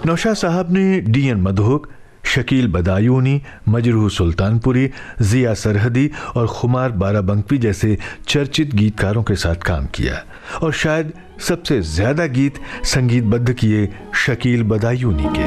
नौशाद साहब ने डी.एन. मधोक, शकील बदायूनी, मजरूह सुल्तानपुरी, जिया सरहदी और खुमार बाराबंकी जैसे चर्चित गीतकारों के साथ काम किया और शायद सबसे ज्यादा गीत संगीतबद्ध किए शकील बदायूनी के।